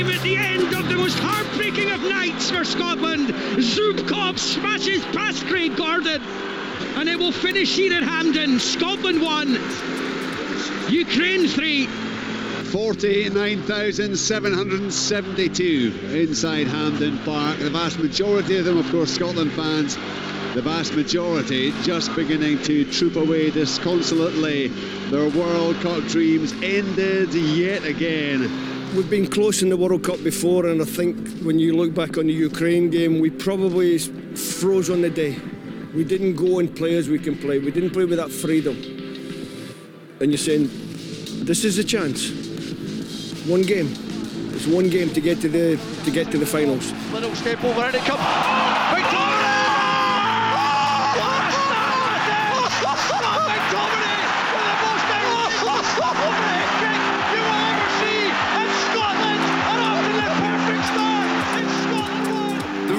At the end of the most heartbreaking of nights for Scotland, Zubkov smashes past Craig Gordon, and it will finish here at Hampden. Scotland 1, Ukraine 3. 49,772 inside Hampden Park. The vast majority of them, of course, Scotland fans. The vast majority just beginning to troop away disconsolately. Their World Cup dreams ended yet again. We've been close in the World Cup before, and I think when you look back on the Ukraine game, we probably froze on the day. We didn't go and play as we can play. We didn't play with that freedom. And you're saying, this is a chance. One game. It's one game to get to the finals. Little step over and it comes.